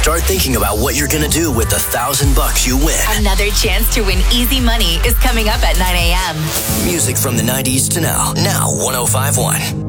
Start thinking about what you're going to do with the $1,000 you win. Another chance to win easy money is coming up at 9 a.m. Music from the 90s to now. Now 105.1.